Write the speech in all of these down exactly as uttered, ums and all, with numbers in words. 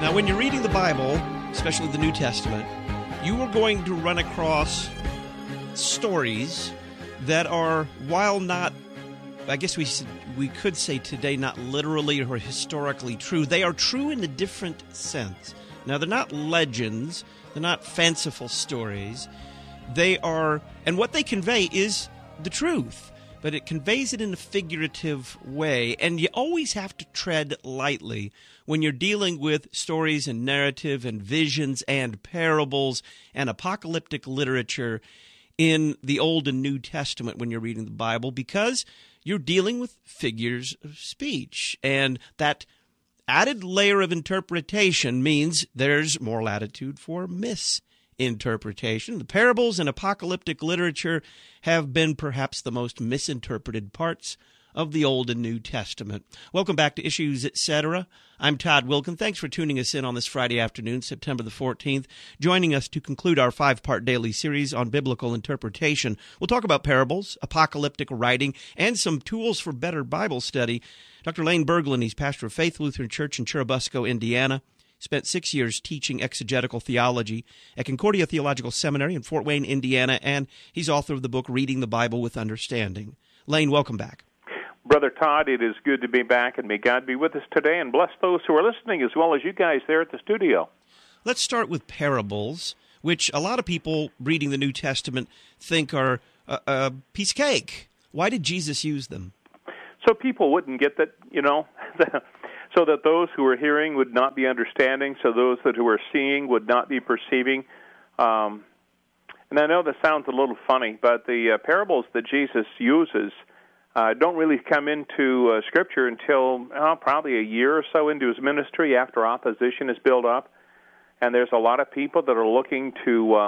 Now, when you're reading the Bible, especially the New Testament, you are going to run across stories that are, while not, I guess we we could say today, not literally or historically true, they are true in a different sense. Now, they're not legends, they're not fanciful stories. They are, and what they convey is the truth, but it conveys it in a figurative way, and you always have to tread lightly when you're dealing with stories and narrative and visions and parables and apocalyptic literature in the Old and New Testament when you're reading the Bible, because you're dealing with figures of speech, and that added layer of interpretation means there's more latitude for misinterpretation. The parables and apocalyptic literature have been perhaps the most misinterpreted parts of the Old and New Testament. Welcome back to Issues Etc. I'm Todd Wilkin. Thanks for tuning us in on this Friday afternoon, September the fourteenth, joining us to conclude our five-part daily series on biblical interpretation. We'll talk about parables, apocalyptic writing, and some tools for better Bible study. Doctor Lane Berglund, he's pastor of Faith Lutheran Church in Churubusco, Indiana. Spent six years teaching exegetical theology at Concordia Theological Seminary in Fort Wayne, Indiana, and he's author of the book Reading the Bible with Understanding. Lane, welcome back. Brother Todd, it is good to be back, and may God be with us today and bless those who are listening as well as you guys there at the studio. Let's start with parables, which a lot of people reading the New Testament think are a, a piece of cake. Why did Jesus use them? So people wouldn't get that, you know, so that those who are hearing would not be understanding, so those that who are seeing would not be perceiving. Um, and I know this sounds a little funny, but the uh, parables that Jesus uses Uh, don't really come into uh, Scripture until oh, probably a year or so into his ministry after opposition is built up. And there's a lot of people that are looking to uh,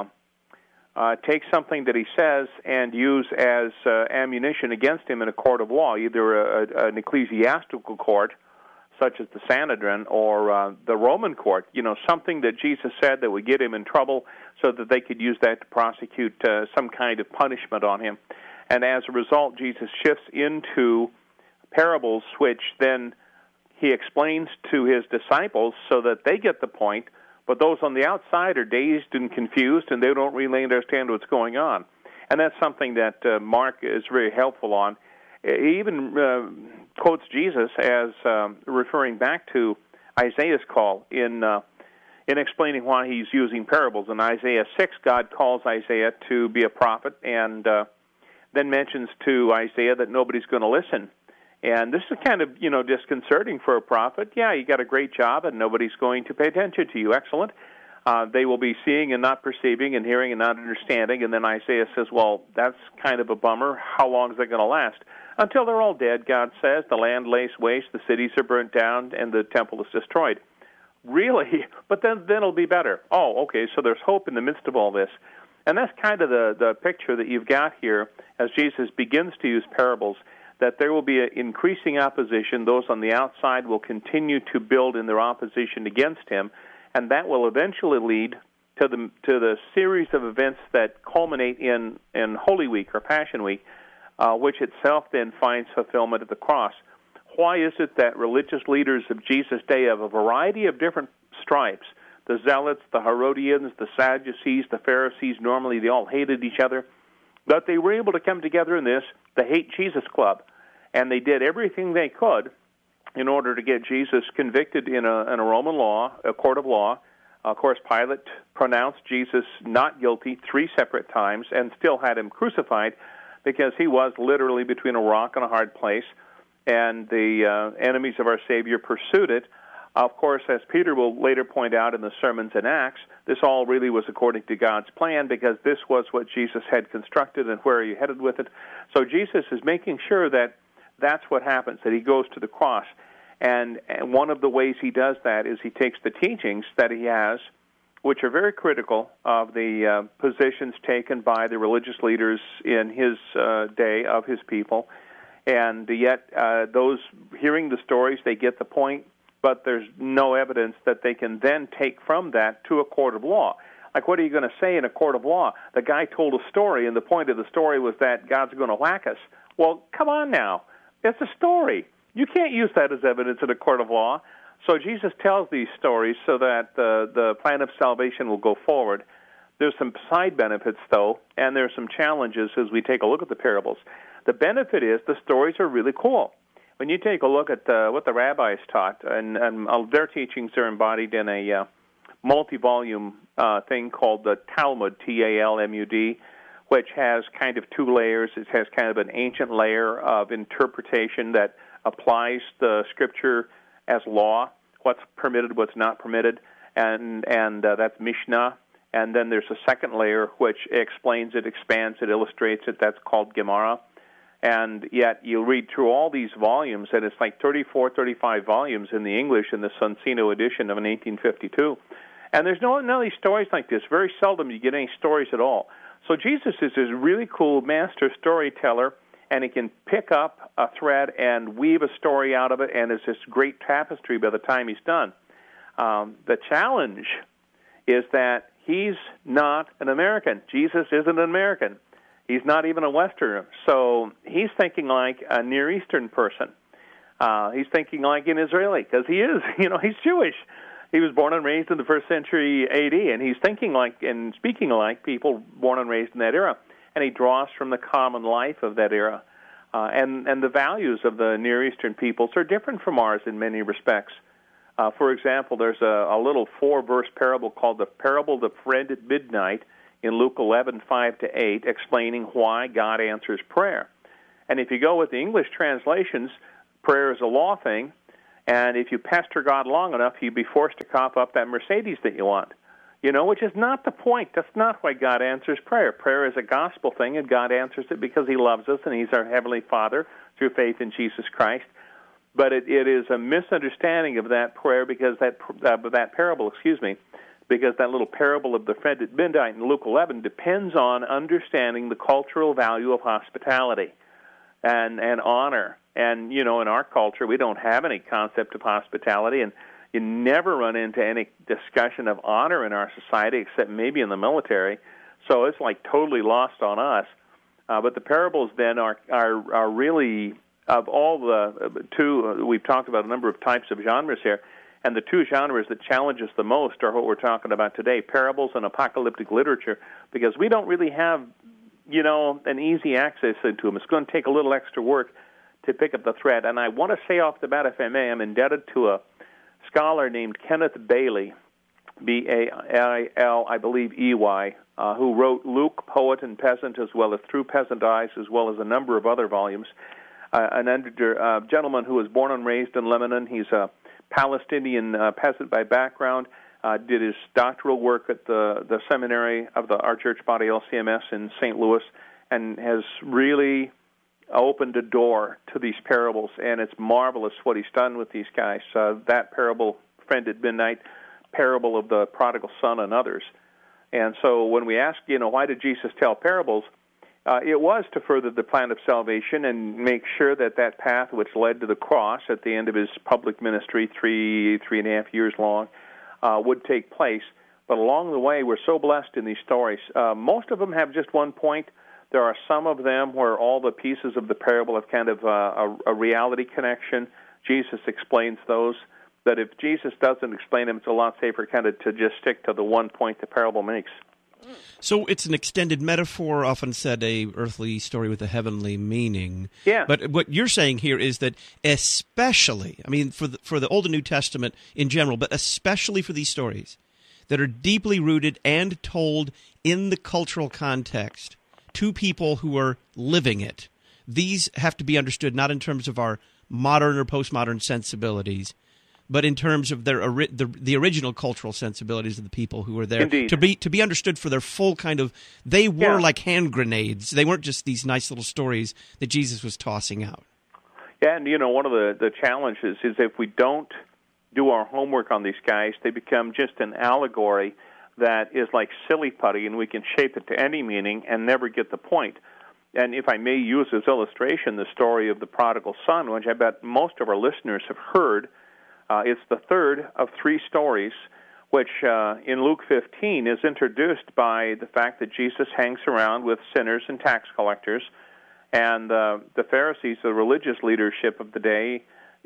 uh, take something that he says and use as uh, ammunition against him in a court of law, either a, a, an ecclesiastical court, such as the Sanhedrin, or uh, the Roman court, you know, something that Jesus said that would get him in trouble so that they could use that to prosecute uh, some kind of punishment on him. And as a result, Jesus shifts into parables, which then he explains to his disciples so that they get the point, but those on the outside are dazed and confused, and they don't really understand what's going on. And that's something that uh, Mark is very helpful on. He even uh, quotes Jesus as um, referring back to Isaiah's call in uh, in explaining why he's using parables. In Isaiah six, God calls Isaiah to be a prophet, and uh, then mentions to Isaiah that nobody's going to listen. And this is kind of, you know, disconcerting for a prophet. Yeah, you got a great job, and nobody's going to pay attention to you. Excellent. Uh, they will be seeing and not perceiving, and hearing and not understanding. And then Isaiah says, well, that's kind of a bummer. How long is that going to last? Until they're all dead, God says. The land lays waste, the cities are burnt down, and the temple is destroyed. Really? But then, then it'll be better. Oh, okay, so there's hope in the midst of all this. And that's kind of the, the picture that you've got here as Jesus begins to use parables, that there will be an increasing opposition. Those on the outside will continue to build in their opposition against him, and that will eventually lead to the to the series of events that culminate in, in Holy Week or Passion Week, uh, which itself then finds fulfillment at the cross. Why is it that religious leaders of Jesus' day of a variety of different stripes, the Zealots, the Herodians, the Sadducees, the Pharisees, normally they all hated each other, but they were able to come together in this, the Hate Jesus Club, and they did everything they could in order to get Jesus convicted in a, in a Roman law, a court of law. Of course, Pilate pronounced Jesus not guilty three separate times and still had him crucified because he was literally between a rock and a hard place, and the uh, enemies of our Savior pursued it. Of course, as Peter will later point out in the sermons in Acts, this all really was according to God's plan because this was what Jesus had constructed and where he headed with it. So Jesus is making sure that that's what happens, that he goes to the cross. And, and one of the ways he does that is he takes the teachings that he has, which are very critical of the uh, positions taken by the religious leaders in his uh, day of his people, and yet uh, those hearing the stories, they get the point, but there's no evidence that they can then take from that to a court of law. Like, what are you going to say in a court of law? The guy told a story, and the point of the story was that God's going to whack us. Well, come on now. It's a story. You can't use that as evidence in a court of law. So Jesus tells these stories so that the, the plan of salvation will go forward. There's some side benefits, though, and there's some challenges as we take a look at the parables. The benefit is the stories are really cool. When you take a look at uh, what the rabbis taught, and, and uh, their teachings are embodied in a uh, multi-volume uh, thing called the Talmud, T A L M U D, which has kind of two layers. It has kind of an ancient layer of interpretation that applies the Scripture as law, what's permitted, what's not permitted, and and uh, that's Mishnah. And then there's a second layer which explains it, expands it, illustrates it. That's called Gemara. And yet you read through all these volumes, and it's like thirty-four, thirty-five volumes in the English in the Soncino edition of eighteen fifty-two. And there's no none of these stories like this. Very seldom you get any stories at all. So Jesus is this really cool master storyteller, and he can pick up a thread and weave a story out of it, and it's this great tapestry by the time he's done. Um, the challenge is that he's not an American. Jesus isn't an American. He's not even a Westerner. So he's thinking like a Near Eastern person. Uh, he's thinking like an Israeli, because he is. You know, he's Jewish. He was born and raised in the first century A D, and he's thinking like and speaking like people born and raised in that era. And he draws from the common life of that era. Uh, and, and the values of the Near Eastern peoples are different from ours in many respects. Uh, for example, there's a, a little four-verse parable called the Parable of the Friend at Midnight in Luke eleven, five to eight, explaining why God answers prayer. And if you go with the English translations, prayer is a law thing, and if you pester God long enough, you'd be forced to cough up that Mercedes that you want. You know, which is not the point. That's not why God answers prayer. Prayer is a gospel thing, and God answers it because he loves us, and he's our Heavenly Father through faith in Jesus Christ. But it, it is a misunderstanding of that prayer because that uh, that parable, excuse me, because that little parable of the friend at midnight in Luke eleven depends on understanding the cultural value of hospitality and and honor. And, you know, in our culture, we don't have any concept of hospitality, and you never run into any discussion of honor in our society except maybe in the military. So it's like totally lost on us. Uh, but the parables then are are, are really, of all the two, uh, we've talked about a number of types of genres here, and the two genres that challenge us the most are what we're talking about today, parables and apocalyptic literature, because we don't really have, you know, an easy access into them. It's going to take a little extra work to pick up the thread. And I want to say off the bat, if I may, I'm indebted to a scholar named Kenneth Bailey, B A I L, I believe, E Y, uh, who wrote Luke, Poet and Peasant, as well as Through Peasant Eyes, as well as a number of other volumes. Uh, an under, uh, gentleman who was born and raised in Lebanon. He's a Palestinian uh, peasant by background, uh, did his doctoral work at the, the seminary of the Our Church Body, L C M S, in Saint Louis, and has really opened a door to these parables, and it's marvelous what he's done with these guys. Uh, that parable, Friend at Midnight, parable of the prodigal son, and others. And so when we ask, you know, why did Jesus tell parables, uh, it was to further the plan of salvation and make sure that that path which led to the cross at the end of his public ministry, three, three and a half years long, uh, would take place. But along the way, we're so blessed in these stories. Uh, most of them have just one point. There are some of them where all the pieces of the parable have kind of uh, a, a reality connection. Jesus explains those. That if Jesus doesn't explain them, it's a lot safer kind of to just stick to the one point the parable makes. So it's an extended metaphor, often said a earthly story with a heavenly meaning. Yeah. But what you're saying here is that especially, I mean, for the, for the Old and New Testament in general, but especially for these stories that are deeply rooted and told in the cultural context to people who are living it, these have to be understood not in terms of our modern or postmodern sensibilities, but in terms of their the, the original cultural sensibilities of the people who were there. Indeed. to be to be understood for their full kind of, they were Yeah. like hand grenades. They weren't just these nice little stories that Jesus was tossing out. Yeah, and you know, one of the, the challenges is if we don't do our homework on these guys, they become just an allegory that is like silly putty, and we can shape it to any meaning and never get the point. And if I may use as illustration the story of the prodigal son, which I bet most of our listeners have heard. Uh, it's the third of three stories, which uh, in Luke fifteen is introduced by the fact that Jesus hangs around with sinners and tax collectors, and uh, the Pharisees, the religious leadership of the day,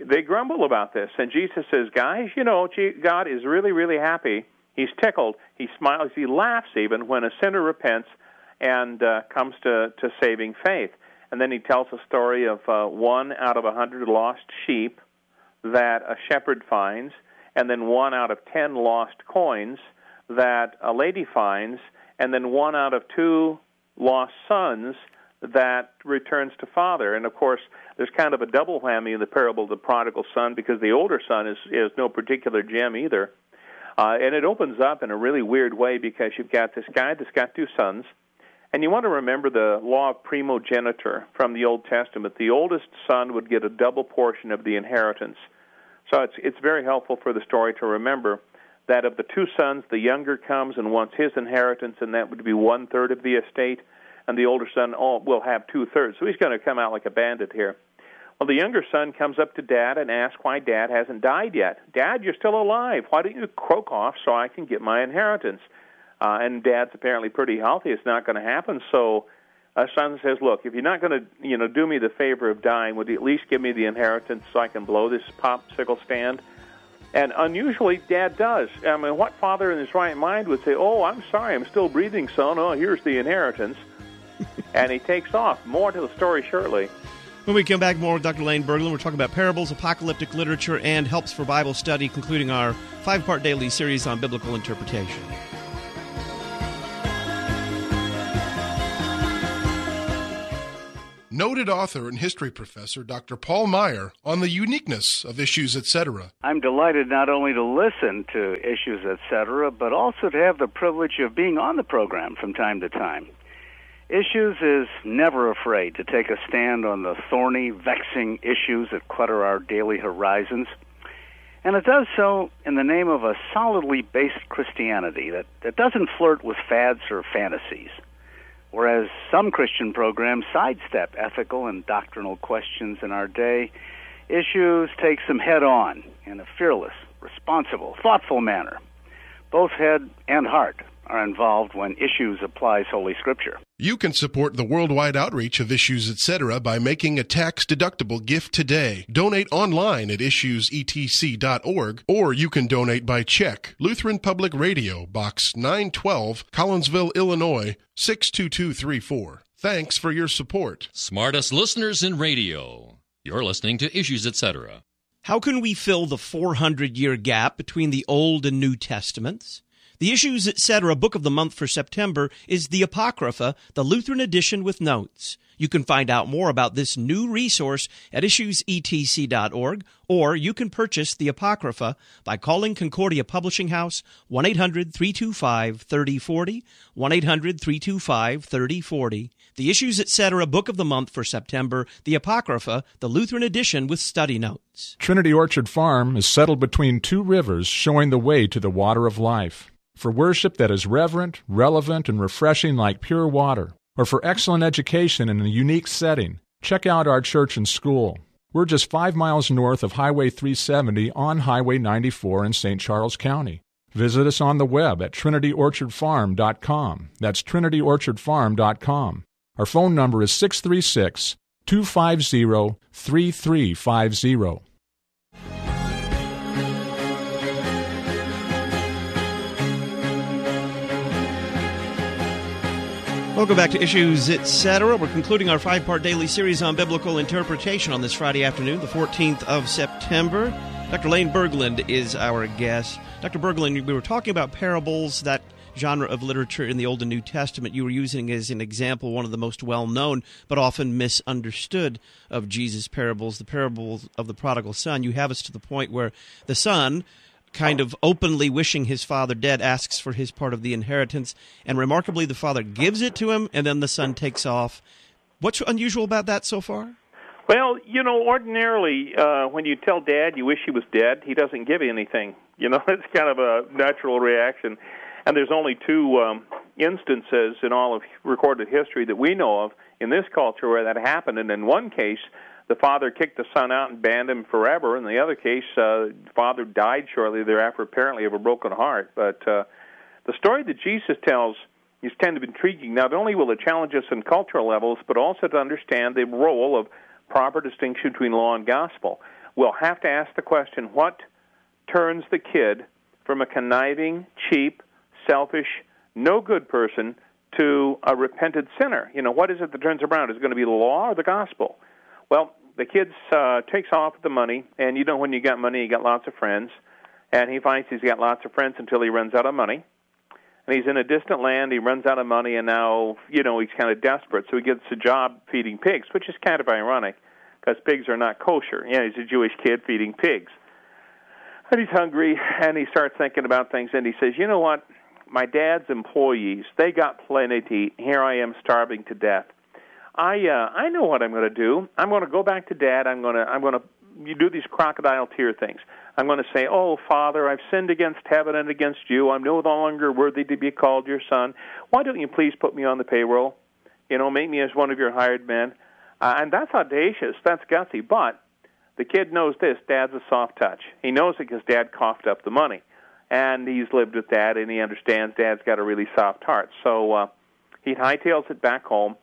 they grumble about this. And Jesus says, guys, you know, God is really, really happy. He's tickled. He smiles. He laughs even when a sinner repents and uh, comes to, to saving faith. And then he tells a story of uh, one out of a hundred lost sheep that a shepherd finds, and then one out of ten lost coins that a lady finds, and then one out of two lost sons that returns to father. And, of course, there's kind of a double whammy in the parable of the prodigal son, because the older son is, is no particular gem either. Uh, and it opens up in a really weird way, because you've got this guy that's got two sons. And you want to remember the law of primogeniture from the Old Testament. The oldest son would get a double portion of the inheritance. So it's it's very helpful for the story to remember that of the two sons, the younger comes and wants his inheritance, and that would be one-third of the estate, and the older son oh, will have two-thirds. So he's going to come out like a bandit here. Well, the younger son comes up to Dad and asks why Dad hasn't died yet. Dad, you're still alive. Why don't you croak off so I can get my inheritance? Uh, and Dad's apparently pretty healthy. It's not going to happen. So a son says, look, if you're not going to, you know, do me the favor of dying, would you at least give me the inheritance so I can blow this popsicle stand? And unusually, Dad does. I mean, what father in his right mind would say, oh, I'm sorry, I'm still breathing, son. Oh, here's the inheritance. And he takes off. More to the story shortly. When we come back, more with Doctor Lane Berglund. We're talking about parables, apocalyptic literature, and helps for Bible study, concluding our five-part daily series on biblical interpretation. Noted author and history professor Doctor Paul Meier on the uniqueness of Issues, et cetera. I'm delighted not only to listen to Issues, et cetera, but also to have the privilege of being on the program from time to time. Issues is never afraid to take a stand on the thorny, vexing issues that clutter our daily horizons. And it does so in the name of a solidly based Christianity that, that doesn't flirt with fads or fantasies. Whereas some Christian programs sidestep ethical and doctrinal questions in our day, Issues takes them head-on in a fearless, responsible, thoughtful manner. Both head and heart are involved when Issues applies Holy Scripture. You can support the worldwide outreach of Issues, et cetera by making a tax-deductible gift today. Donate online at issues e t c dot org, or you can donate by check. Lutheran Public Radio, Box nine twelve, Collinsville, Illinois, six two two three four. Thanks for your support. Smartest listeners in radio. You're listening to Issues, et cetera. How can we fill the four hundred year gap between the Old and New Testaments? The Issues, et cetera. book of the month for September is the Apocrypha, the Lutheran edition with notes. You can find out more about this new resource at issues e t c dot org, or you can purchase the Apocrypha by calling Concordia Publishing House, one eight hundred three two five three oh four oh, one eight hundred three two five three oh four oh. The Issues, et cetera. book of the month for September, the Apocrypha, the Lutheran edition with study notes. Trinity Orchard Farm is settled between two rivers, showing the way to the water of life. For worship that is reverent, relevant, and refreshing like pure water, or for excellent education in a unique setting, check out our church and school. We're just five miles north of Highway three seventy on Highway ninety-four in Saint Charles County. Visit us on the web at trinity orchard farm dot com. That's trinity orchard farm dot com. Our phone number is six three six, two five zero, three three five zero. Welcome back to Issues, et cetera. We're concluding our five-part daily series on biblical interpretation on this Friday afternoon, the fourteenth of September. Doctor Lane Berglund is our guest. Doctor Berglund, we were talking about parables, that genre of literature in the Old and New Testament. You were using as an example one of the most well-known but often misunderstood of Jesus' parables, the parable of the prodigal son. You have us to the point where the son, kind of openly wishing his father dead, asks for his part of the inheritance, and remarkably the father gives it to him, and then the son takes off. What's unusual about that so far? Well, you know, ordinarily, uh, when you tell Dad you wish he was dead, he doesn't give you anything. You know, it's kind of a natural reaction. And there's only two um, instances in all of recorded history that we know of in this culture where that happened. And in one case, the father kicked the son out and banned him forever. In the other case, uh, the father died shortly thereafter, apparently of a broken heart. But uh, the story that Jesus tells is kind of intriguing. Not only will it challenge us in cultural levels, but also to understand the role of proper distinction between law and gospel. we'll have to ask the question, what turns the kid from a conniving, cheap, selfish, no-good person to a repentant sinner? You know, what is it that turns around? Is it going to be the law or the gospel? Well, the kid uh, takes off with the money, and you know when you got money, you got lots of friends, and he finds he's got lots of friends until he runs out of money. And he's in a distant land, he runs out of money, and now, you know, he's kind of desperate, so he gets a job feeding pigs, which is kind of ironic, because pigs are not kosher. Yeah, he's a Jewish kid feeding pigs. And he's hungry, and he starts thinking about things, and he says, you know what, my dad's employees, they got plenty to eat. Here I am starving to death. I uh, I know what I'm going to do. I'm going to go back to Dad. I'm going to I'm going to you do these crocodile tear things. I'm going to say, oh, Father, I've sinned against heaven and against you. I'm no longer worthy to be called your son. Why don't you please put me on the payroll? You know, make me as one of your hired men. Uh, and that's audacious. That's gutsy. But the kid knows this. Dad's a soft touch. He knows it because Dad coughed up the money. And he's lived with Dad, and he understands Dad's got a really soft heart. So uh, he hightails it back home.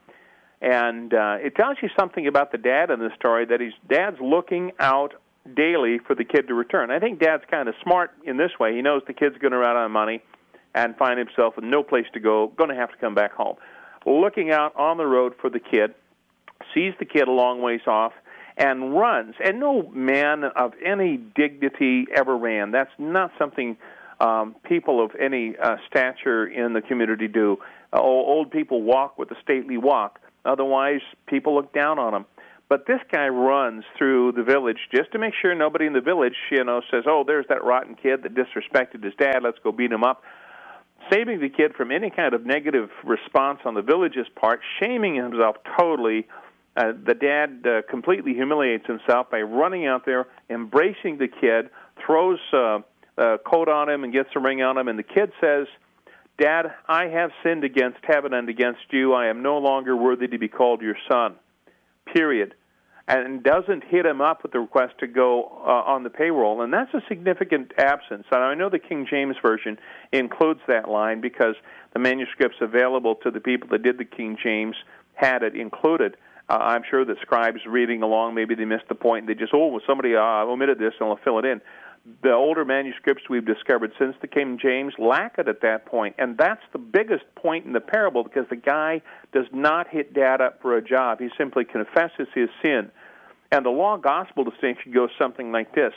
And uh, it tells you something about the dad in the story, that his dad's looking out daily for the kid to return. I think Dad's kind of smart in this way. He knows the kid's going to run out of money and find himself with no place to go, going to have to come back home. Looking out on the road for the kid, sees the kid a long ways off, and runs. And no man of any dignity ever ran. That's not something um, people of any uh, stature in the community do. Uh, old people walk with a stately walk. Otherwise, people look down on them. But this guy runs through the village just to make sure nobody in the village, you know, says, oh, there's that rotten kid that disrespected his dad, let's go beat him up. Saving the kid from any kind of negative response on the village's part, shaming himself totally. Uh, the dad uh, completely humiliates himself by running out there, embracing the kid, throws uh, a coat on him and gets a ring on him, and the kid says, Dad, I have sinned against heaven and against you. I am no longer worthy to be called your son, period. And doesn't hit him up with the request to go uh, on the payroll. And that's a significant absence. And I know the King James Version includes that line because the manuscripts available to the people that did the King James had it included. Uh, I'm sure that scribes reading along, maybe they missed the point, and they just, oh, well, somebody uh, omitted this, and I'll fill it in. The older manuscripts we've discovered since the King James lack it at that point, and that's the biggest point in the parable because the guy does not hit Dad up for a job. He simply confesses his sin. And the law-gospel distinction goes something like this.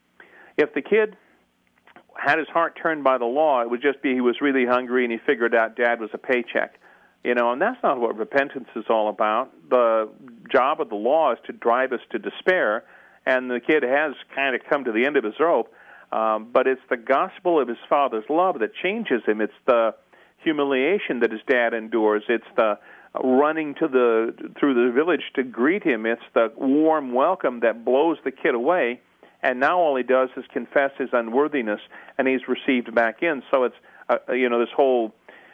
If the kid had his heart turned by the law, it would just be he was really hungry and he figured out Dad was a paycheck. You know, and that's not what repentance is all about. The job of the law is to drive us to despair, and the kid has kind of come to the end of his rope, um, but it's the gospel of his father's love that changes him. It's the humiliation that his dad endures. It's the running to the through the village to greet him. It's the warm welcome that blows the kid away, and now all he does is confess his unworthiness, and he's received back in. So it's, uh, you know, this whole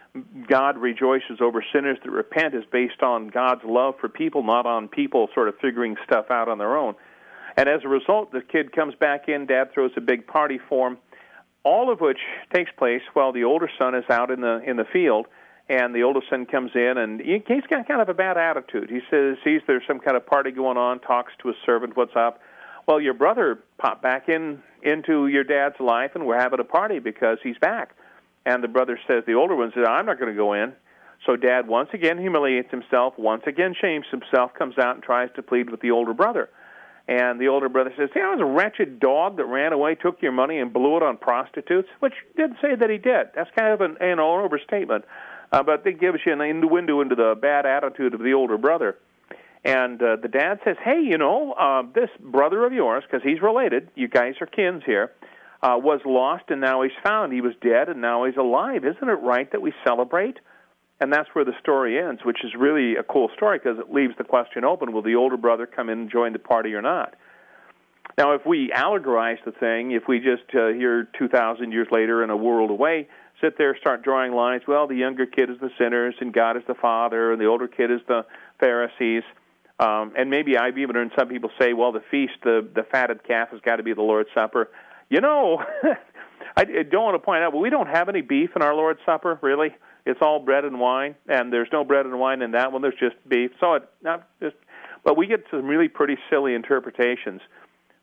God rejoices over sinners that repent is based on God's love for people, not on people sort of figuring stuff out on their own. And as a result, the kid comes back in, Dad throws a big party for him, all of which takes place while the older son is out in the in the field, and the older son comes in, and he's got kind of a bad attitude. He says, sees there's some kind of party going on, talks to his servant, what's up? Well, your brother popped back in into your dad's life, and we're having a party because he's back. And the brother says, the older one says, I'm not going to go in. So Dad once again humiliates himself, once again shames himself, comes out and tries to plead with the older brother. And the older brother says, see, I was a wretched dog that ran away, took your money, and blew it on prostitutes, which didn't say that he did. That's kind of an, an overstatement. Uh, but it gives you an window into the bad attitude of the older brother. And uh, the dad says, hey, you know, uh, this brother of yours, because he's related, you guys are kins here, uh, was lost and now he's found. He was dead and now he's alive. Isn't it right that we celebrate? And that's where the story ends, which is really a cool story because it leaves the question open, will the older brother come in and join the party or not? Now, if we allegorize the thing, if we just uh, here two thousand years later in a world away, sit there, start drawing lines, well, the younger kid is the sinners and God is the Father and the older kid is the Pharisees. Um, and maybe I've even heard some people say, well, the feast, the, the fatted calf has got to be the Lord's Supper. You know, I, I don't want to point out, but we don't have any beef in our Lord's Supper, really. It's all bread and wine, and there's no bread and wine in that one. There's just beef. So it not just, but we get some really pretty silly interpretations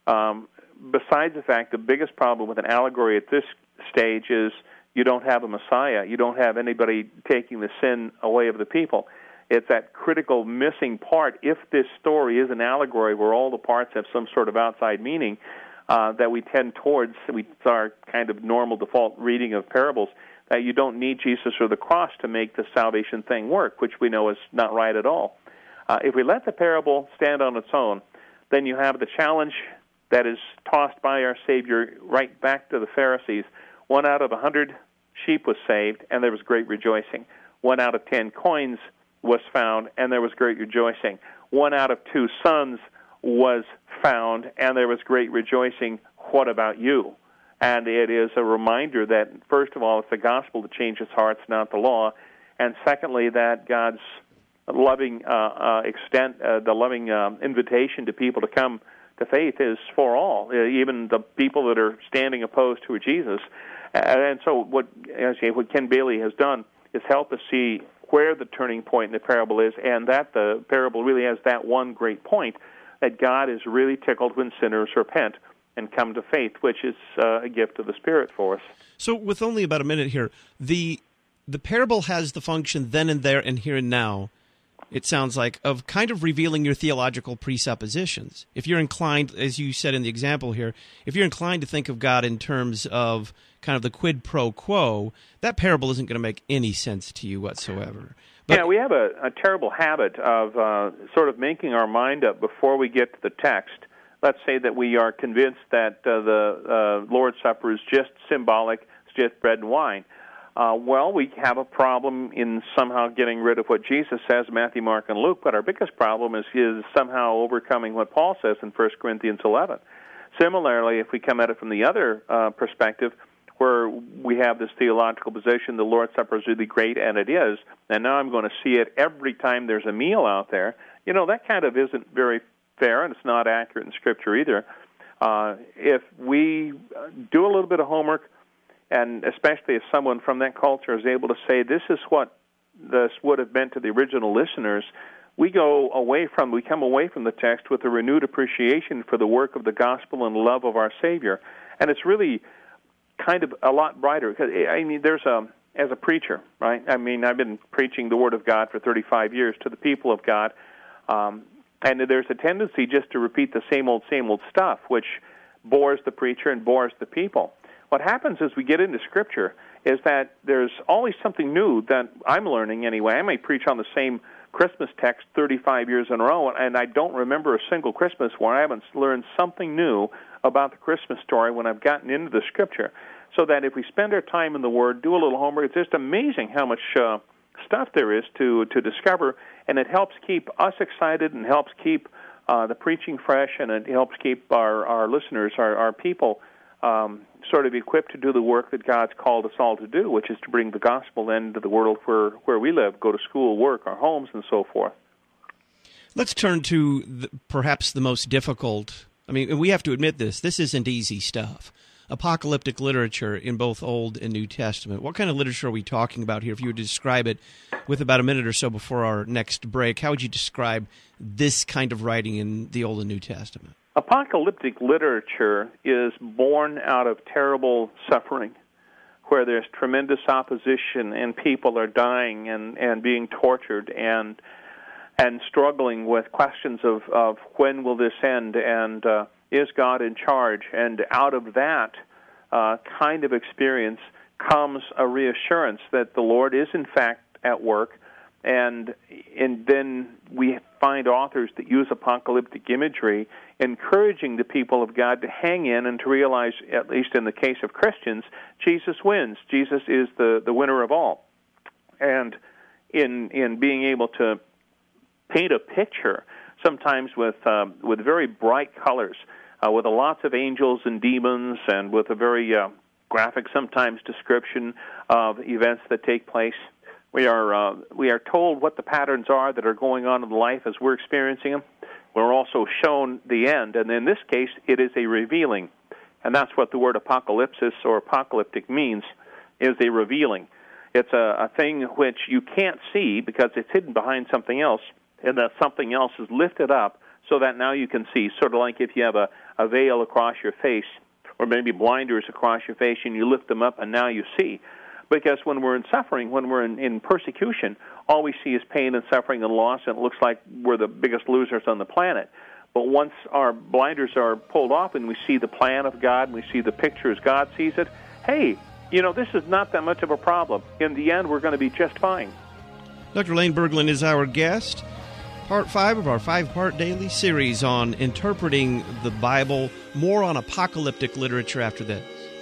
Um, besides the fact, the biggest problem with an allegory at this stage is you don't have a Messiah. You don't have anybody taking the sin away of the people. It's that critical missing part. If this story is an allegory where all the parts have some sort of outside meaning, uh, that we tend towards, we, it's our kind of normal default reading of parables, that you don't need Jesus or the cross to make the salvation thing work, which we know is not right at all. Uh, if we let the parable stand on its own, then you have the challenge that is tossed by our Savior right back to the Pharisees. One out of a hundred sheep was saved, and there was great rejoicing. One out of ten coins was found, and there was great rejoicing. One out of two sons was found, and there was great rejoicing. What about you? And it is a reminder that, first of all, it's the gospel that changes hearts, not the law. And secondly, that God's loving uh, uh, extent, uh, the loving um, invitation to people to come to faith is for all, uh, even the people that are standing opposed to Jesus. And so what, as you say, what Ken Bailey has done is help us see where the turning point in the parable is, and that the parable really has that one great point, that God is really tickled when sinners repent and come to faith, which is uh, a gift of the Spirit for us. So with only about a minute here, the the parable has the function then and there and here and now, it sounds like, of kind of revealing your theological presuppositions. If you're inclined, as you said in the example here, if you're inclined to think of God in terms of kind of the quid pro quo, that parable isn't going to make any sense to you whatsoever. But, yeah, we have a, a terrible habit of uh, sort of making our mind up before we get to the text. Let's say that we are convinced that uh, the uh, Lord's Supper is just symbolic, it's just bread and wine. Uh, well, we have a problem in somehow getting rid of what Jesus says, Matthew, Mark, and Luke, but our biggest problem is, is somehow overcoming what Paul says in First Corinthians eleven. Similarly, if we come at it from the other uh, perspective, where we have this theological position, the Lord's Supper is really great, and it is, and now I'm going to see it every time there's a meal out there, you know, that kind of isn't very fair, and it's not accurate in Scripture either. Uh, if we do a little bit of homework, and especially if someone from that culture is able to say, this is what this would have meant to the original listeners, we go away from, we come away from the text with a renewed appreciation for the work of the gospel and love of our Savior. And it's really kind of a lot brighter. Because I mean, there's a, as a preacher, right? I mean, I've been preaching the Word of God for thirty-five years to the people of God, um, and there's a tendency just to repeat the same old, same old stuff, which bores the preacher and bores the people. What happens as we get into Scripture is that there's always something new that I'm learning anyway. I may preach on the same Christmas text thirty-five years in a row, and I don't remember a single Christmas where I haven't learned something new about the Christmas story when I've gotten into the Scripture. So that if we spend our time in the Word, do a little homework, it's just amazing how much uh, stuff there is to, to discover, and it helps keep us excited and helps keep uh, the preaching fresh, and it helps keep our, our listeners, our, our people, Um, sort of equipped to do the work that God's called us all to do, which is to bring the gospel then to the world where, where we live, go to school, work, our homes, and so forth. Let's turn to the, perhaps the most difficult. I mean, we have to admit this. This isn't easy stuff. Apocalyptic literature in both Old and New Testament. What kind of literature are we talking about here? If you were to describe it with about a minute or so before our next break, how would you describe this kind of writing in the Old and New Testament? Apocalyptic literature is born out of terrible suffering, where there's tremendous opposition and people are dying and, and being tortured and and struggling with questions of, of when will this end and uh, is God in charge? And out of that uh, kind of experience comes a reassurance that the Lord is in fact at work. And and then we find authors that use apocalyptic imagery, encouraging the people of God to hang in and to realize, at least in the case of Christians, Jesus wins. Jesus is the, the winner of all. And in in being able to paint a picture, sometimes with um, with very bright colors, uh, with a lots of angels and demons, and with a very uh, graphic, sometimes, description of events that take place. We are uh, we are told what the patterns are that are going on in life as we're experiencing them. We're also shown the end, and in this case, it is a revealing, and that's what the word apocalypsis or apocalyptic means, is a revealing. It's a, a thing which you can't see because it's hidden behind something else, and that something else is lifted up so that now you can see, sort of like if you have a, a veil across your face, or maybe blinders across your face, and you lift them up, and now you see. Because when we're in suffering, when we're in, in persecution, all we see is pain and suffering and loss, and it looks like we're the biggest losers on the planet. But once our blinders are pulled off and we see the plan of God, and we see the picture as God sees it, hey, you know, this is not that much of a problem. In the end, we're going to be just fine. Doctor Lane Berglund is our guest. Part five of our five-part daily series on interpreting the Bible, more on apocalyptic literature after this.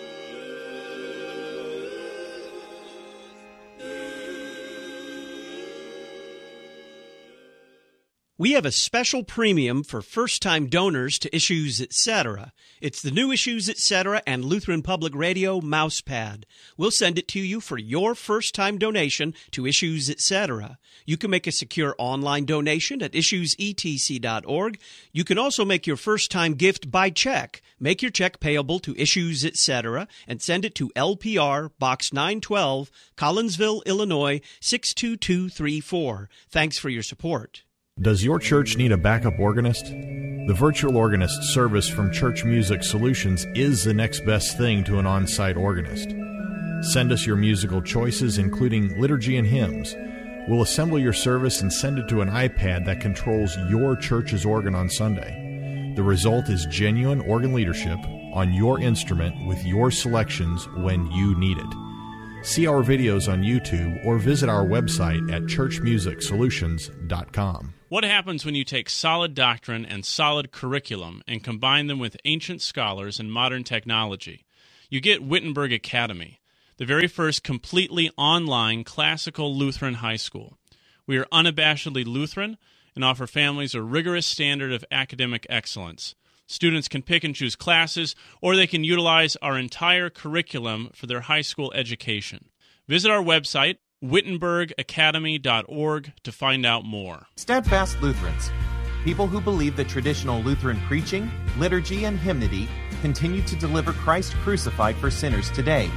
We have a special premium for first-time donors to Issues Etc. It's the new Issues Etc. and Lutheran Public Radio mousepad. We'll send it to you for your first-time donation to Issues Etc. You can make a secure online donation at issues e t c dot org. You can also make your first-time gift by check. Make your check payable to Issues Etc. and send it to L P R, Box nine twelve, Collinsville, Illinois, six two two three four. Thanks for your support. Does your church need a backup organist? The virtual organist service from Church Music Solutions is the next best thing to an on-site organist. Send us your musical choices, including liturgy and hymns. We'll assemble your service and send it to an iPad that controls your church's organ on Sunday. The result is genuine organ leadership on your instrument with your selections when you need it. See our videos on YouTube or visit our website at church music solutions dot com. What happens when you take solid doctrine and solid curriculum and combine them with ancient scholars and modern technology? You get Wittenberg Academy, the very first completely online classical Lutheran high school. We are unabashedly Lutheran and offer families a rigorous standard of academic excellence. Students can pick and choose classes, or they can utilize our entire curriculum for their high school education. Visit our website, wittenberg academy dot org, to find out more. Steadfast Lutherans, people who believe that traditional Lutheran preaching, liturgy, and hymnody continue to deliver Christ crucified for sinners today.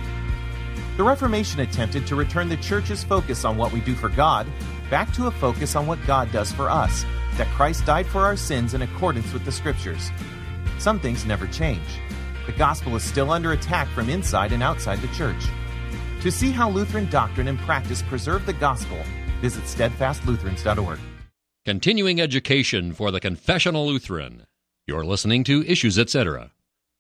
The Reformation attempted to return the Church's focus on what we do for God back to a focus on what God does for us, that Christ died for our sins in accordance with the Scriptures. Some things never change. The gospel is still under attack from inside and outside the Church. To see how Lutheran doctrine and practice preserve the gospel, visit steadfast lutherans dot org. Continuing education for the confessional Lutheran. You're listening to Issues Etc.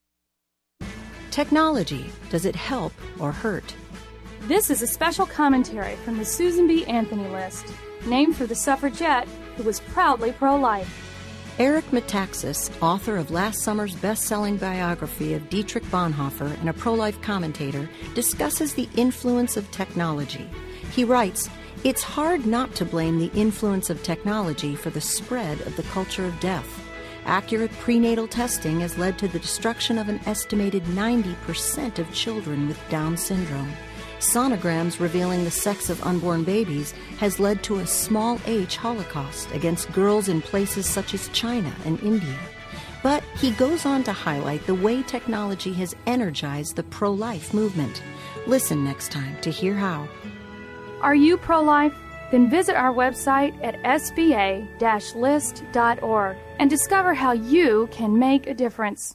Technology, does it help or hurt? This is a special commentary from the Susan B. Anthony list, named for the suffragette who was proudly pro-life. Eric Metaxas, author of last summer's best-selling biography of Dietrich Bonhoeffer and a pro-life commentator, discusses the influence of technology. He writes, "It's hard not to blame the influence of technology for the spread of the culture of death. Accurate prenatal testing has led to the destruction of an estimated ninety percent of children with Down syndrome. Sonograms revealing the sex of unborn babies has led to a small H Holocaust against girls in places such as China and India." But he goes on to highlight the way technology has energized the pro-life movement. Listen next time to hear how. Are you pro-life? Then visit our website at s b a dash list dot org and discover how you can make a difference.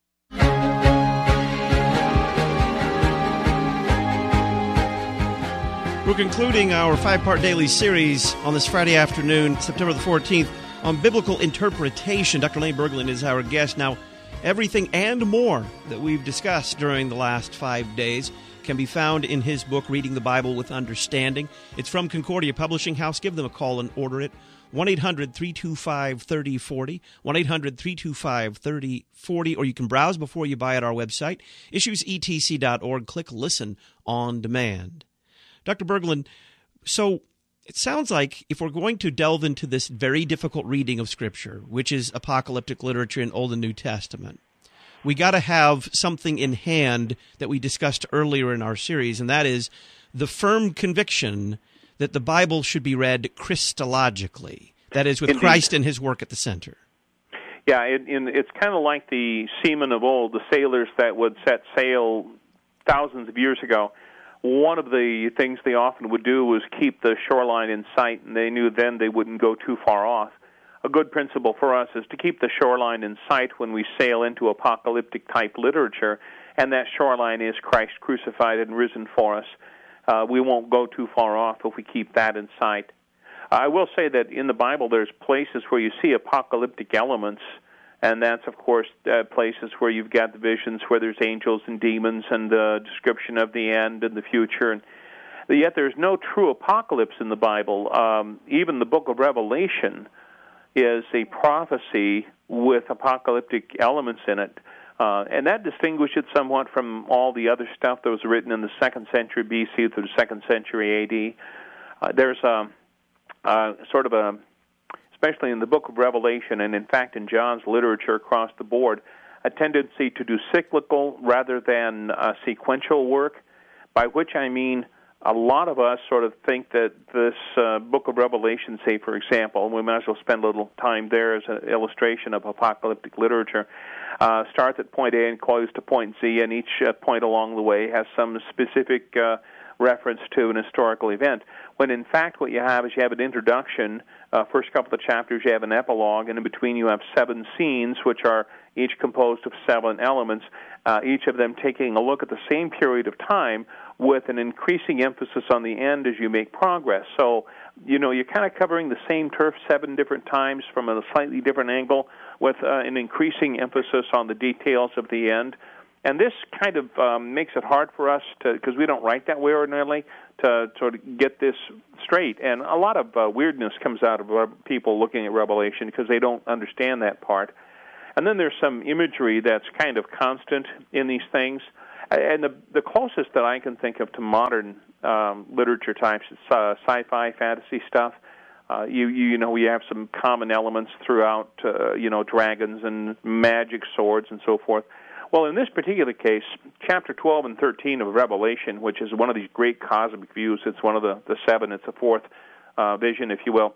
We're concluding our five-part daily series on this Friday afternoon, September the fourteenth, on biblical interpretation. Doctor Lane Berglund is our guest. Now, everything and more that we've discussed during the last five days can be found in his book, Reading the Bible with Understanding. It's from Concordia Publishing House. Give them a call and order it. one eight hundred three two five three oh four oh, one eight hundred three two five three oh four oh, or you can browse before you buy at our website, issues e t c dot org. Click Listen on Demand. Doctor Berglund, so it sounds like if we're going to delve into this very difficult reading of Scripture, which is apocalyptic literature in Old and New Testament, we got to have something in hand that we discussed earlier in our series, and that is the firm conviction that the Bible should be read Christologically, that is, with Indeed. Christ and his work at the center. Yeah, it, in, it's kind of like the seamen of old, the sailors that would set sail thousands of years ago. One of the things they often would do was keep the shoreline in sight, and they knew then they wouldn't go too far off. a good principle for us is to keep the shoreline in sight when we sail into apocalyptic-type literature, and that shoreline is Christ crucified and risen for us. Uh, we won't go too far off if we keep that in sight. I will say that in the Bible there's places where you see apocalyptic elements, and that's, of course, uh, places where you've got the visions where there's angels and demons and the description of the end and the future. And yet there's no true apocalypse in the Bible. Um, even the book of Revelation is a prophecy with apocalyptic elements in it. Uh, and that distinguishes it somewhat from all the other stuff that was written in the second century B C through the second century A D. Uh, there's a, a sort of a, especially in the book of Revelation, and in fact in John's literature across the board, a tendency to do cyclical rather than uh, sequential work, by which I mean a lot of us sort of think that this uh, book of Revelation, say, for example, and we might as well spend a little time there as an illustration of apocalyptic literature, uh, starts at point A and goes to point Z, and each uh, point along the way has some specific uh, reference to an historical event, when in fact what you have is you have an introduction, uh, first couple of chapters, you have an epilogue, and in between you have seven scenes, which are each composed of seven elements, uh, each of them taking a look at the same period of time with an increasing emphasis on the end as you make progress. So, you know, you're kind of covering the same turf seven different times from a slightly different angle with uh, an increasing emphasis on the details of the end. And this kind of um, makes it hard for us to, because we don't write that way ordinarily, to sort of get this straight. And a lot of uh, weirdness comes out of uh, people looking at Revelation because they don't understand that part. And then there's some imagery that's kind of constant in these things. And the, the closest that I can think of to modern um, literature types is uh, sci-fi, fantasy stuff. Uh, you, you you know, we have some common elements throughout, uh, you know, dragons and magic swords and so forth. Well, in this particular case, chapter twelve and thirteen of Revelation, which is one of these great cosmic views, it's one of the, the seven, it's the fourth uh, vision, if you will.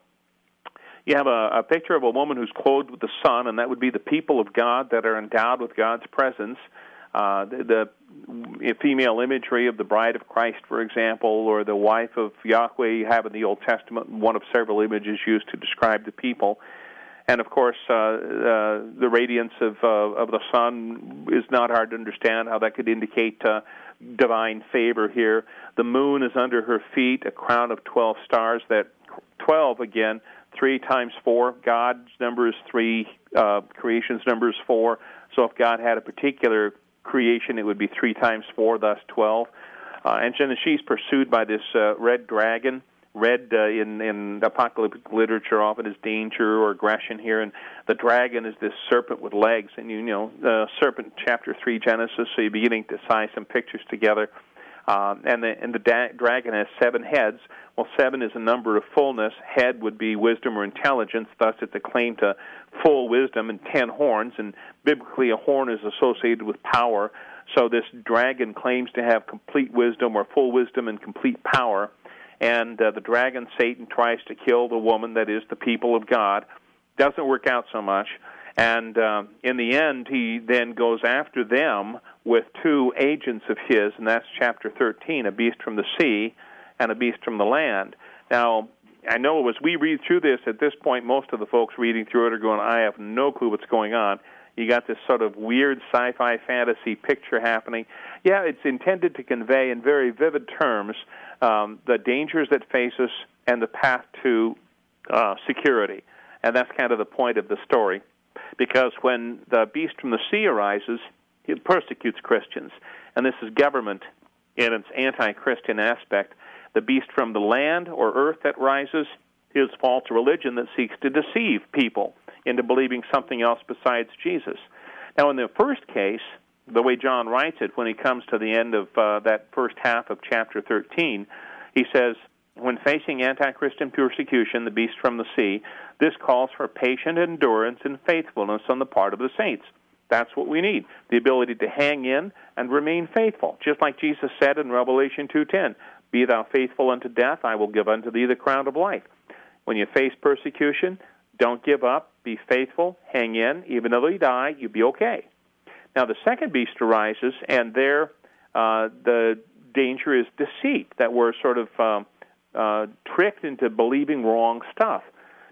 You have a, a picture of a woman who's clothed with the sun, and that would be the people of God that are endowed with God's presence. Uh, the, the female imagery of the bride of Christ, for example, or the wife of Yahweh you have in the Old Testament, one of several images used to describe the people. And, of course, uh, uh, the radiance of, uh, of the sun is not hard to understand how that could indicate uh, divine favor here. The moon is under her feet, a crown of twelve stars. That twelve, again, three times four. God's number is three, uh, creation's number is four. So if God had a particular creation, it would be three times four, thus twelve. Uh, and then she's pursued by this uh, red dragon. Red uh, in, in apocalyptic literature often is danger or aggression here, and the dragon is this serpent with legs. And you know, the serpent, chapter three, Genesis. So you're beginning to tie some pictures together. Um, and the and the da- dragon has seven heads. Well, seven is a number of fullness. Head would be wisdom or intelligence. Thus, it's a claim to full wisdom. And ten horns. And biblically, a horn is associated with power. So this dragon claims to have complete wisdom or full wisdom and complete power. And uh, the dragon, Satan, tries to kill the woman, that is, the people of God. Doesn't work out so much. And uh, in the end, he then goes after them with two agents of his, and that's chapter thirteen, a beast from the sea and a beast from the land. Now, I know as we read through this, at this point, most of the folks reading through it are going, I have no clue what's going on. You got this sort of weird sci-fi fantasy picture happening. Yeah, it's intended to convey in very vivid terms um, the dangers that face us and the path to uh, security. And that's kind of the point of the story. Because when the beast from the sea arises, it persecutes Christians. And this is government in its anti-Christian aspect. The beast from the land or earth that rises is false religion that seeks to deceive people into believing something else besides Jesus. Now, in the first case, the way John writes it, when he comes to the end of uh, that first half of chapter thirteen, he says, when facing anti-Christian persecution, the beast from the sea, this calls for patient endurance and faithfulness on the part of the saints. That's what we need, the ability to hang in and remain faithful. Just like Jesus said in Revelation two ten, be thou faithful unto death, I will give unto thee the crown of life. When you face persecution, don't give up, be faithful, hang in. Even though you die, you'll be okay. Now, the second beast arises, and there uh, the danger is deceit, that we're sort of um, uh, tricked into believing wrong stuff.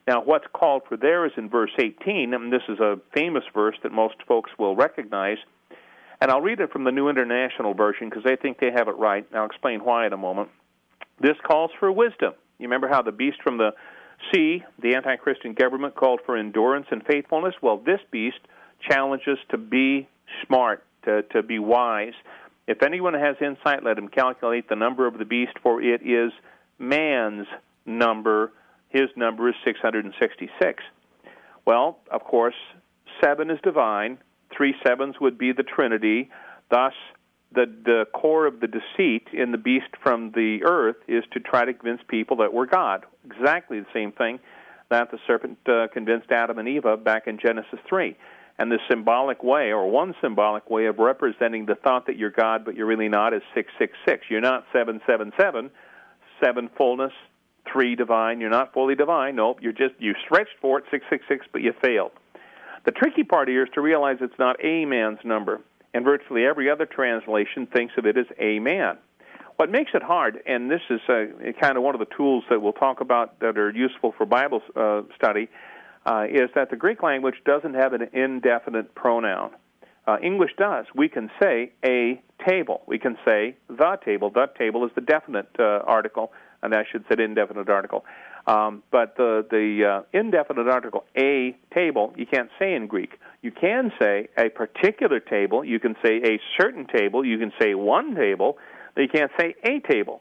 Now, what's called for there is in verse eighteen, and this is a famous verse that most folks will recognize. And I'll read it from the New International Version because they think they have it right. I'll explain why in a moment. This calls for wisdom. You remember how the beast from the sea, the anti-Christian government, called for endurance and faithfulness? Well, this beast challenges to be smart, to, to be wise. If anyone has insight, let him calculate the number of the beast, for it is man's number. His number is six hundred sixty-six. Well, of course, seven is divine. Three sevens would be the Trinity. Thus, the, the core of the deceit in the beast from the earth is to try to convince people that we're God. Exactly the same thing that the serpent uh, convinced Adam and Eve of back in Genesis three. And the symbolic way, or one symbolic way of representing the thought that you're God, but you're really not, is six six six. You're not seven seven seven, seven fullness, three divine. You're not fully divine. Nope, you're just, you stretched for it, six six six, but you failed. The tricky part here is to realize it's not a man's number, and virtually every other translation thinks of it as a man. What makes it hard, and this is uh, kind of one of the tools that we'll talk about that are useful for Bible uh, study, uh, is that the Greek language doesn't have an indefinite pronoun. Uh, English does. We can say a table. We can say the table. The table is the definite uh, article, and I should say indefinite article. Um, but the, the uh, indefinite article, a table, you can't say in Greek. You can say a particular table. You can say a certain table. You can say one table. But you can't say a table.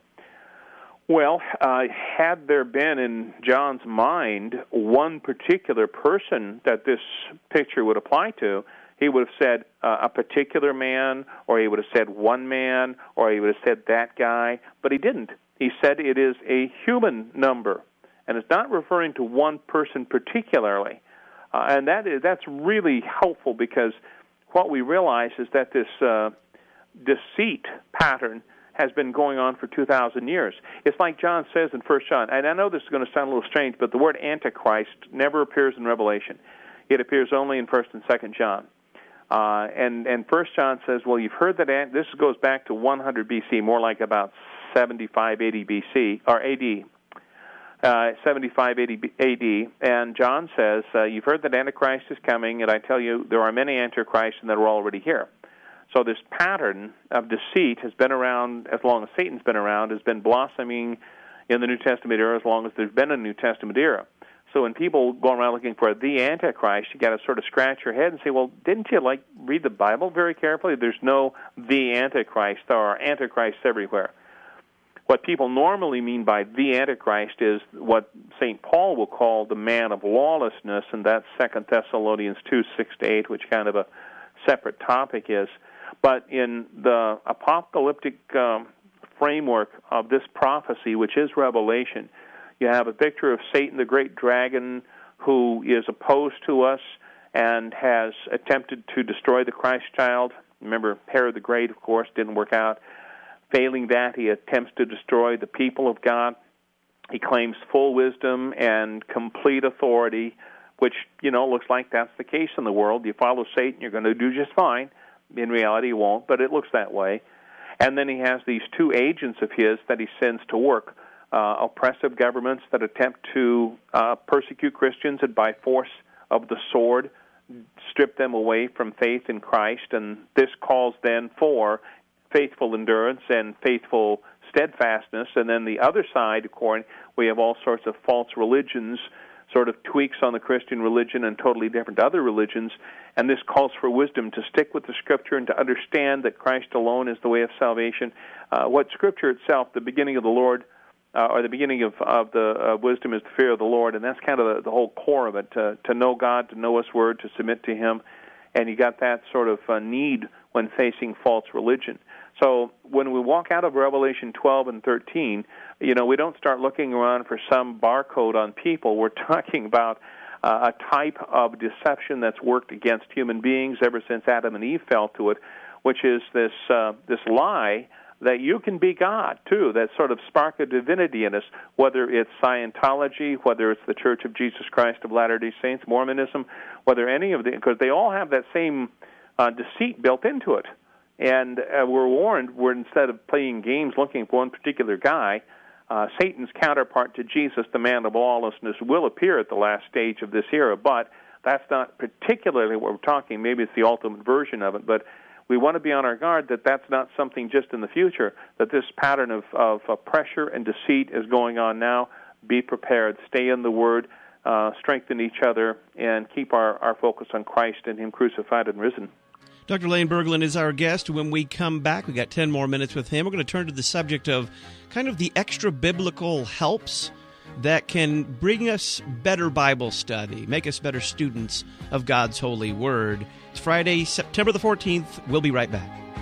Well, uh, had there been in John's mind one particular person that this picture would apply to, he would have said uh, a particular man, or he would have said one man, or he would have said that guy, but he didn't. He said it is a human number, and it's not referring to one person particularly. Uh, and that is, that's really helpful, because what we realize is that this uh, deceit pattern has been going on for two thousand years. It's like John says in First John, and I know this is going to sound a little strange, but the word Antichrist never appears in Revelation. It appears only in First and Second John. Uh, and, and First John says, well, you've heard that, an- this goes back to one hundred B C, more like about seventy-five, eighty B C, or A D, uh, seventy-five, eighty A D, and John says, uh, you've heard that Antichrist is coming, and I tell you, there are many Antichrists, and that are already here. So this pattern of deceit has been around as long as Satan's been around, has been blossoming in the New Testament era as long as there's been a New Testament era. So when people go around looking for the Antichrist, you got to sort of scratch your head and say, well, didn't you like read the Bible very carefully? There's no the Antichrist. There are Antichrists everywhere. What people normally mean by the Antichrist is what Saint Paul will call the man of lawlessness, and that's Second Thessalonians two, six to eight, which kind of a separate topic is. But in the apocalyptic um, framework of this prophecy, which is Revelation, you have a picture of Satan, the great dragon, who is opposed to us and has attempted to destroy the Christ child. Remember, Herod the Great, of course, didn't work out. Failing that, he attempts to destroy the people of God. He claims full wisdom and complete authority, which, you know, looks like that's the case in the world. You follow Satan, you're going to do just fine. In reality, he won't, but it looks that way. And then he has these two agents of his that he sends to work, uh, oppressive governments that attempt to uh, persecute Christians and by force of the sword strip them away from faith in Christ. And this calls then for faithful endurance and faithful steadfastness. And then the other side, of course, we have all sorts of false religions, sort of tweaks on the Christian religion and totally different other religions, and this calls for wisdom to stick with the Scripture and to understand that Christ alone is the way of salvation. Uh, what Scripture itself, the beginning of the Lord, uh, or the beginning of, of the uh, wisdom is the fear of the Lord, and that's kind of the, the whole core of it, to, to know God, to know His Word, to submit to Him, and you got that sort of uh, need when facing false religion. So when we walk out of Revelation twelve and thirteen, you know, we don't start looking around for some barcode on people. We're talking about uh, a type of deception that's worked against human beings ever since Adam and Eve fell to it, which is this uh, this lie that you can be God, too, that sort of spark of divinity in us, whether it's Scientology, whether it's the Church of Jesus Christ of Latter-day Saints, Mormonism, whether any of the, because they all have that same uh, deceit built into it. And uh, we're warned, we're instead of playing games looking for one particular guy, Uh, Satan's counterpart to Jesus, the man of lawlessness, will appear at the last stage of this era, but that's not particularly what we're talking. Maybe it's the ultimate version of it, but we want to be on our guard that that's not something just in the future, that this pattern of, of uh, pressure and deceit is going on now. Be prepared. Stay in the Word. Uh, strengthen each other, and keep our, our focus on Christ and Him crucified and risen. Doctor Lane Berglund is our guest. When we come back, we got ten more minutes with him. We're going to turn to the subject of kind of the extra biblical helps that can bring us better Bible study, make us better students of God's holy Word. It's Friday, September the fourteenth. We'll be right back.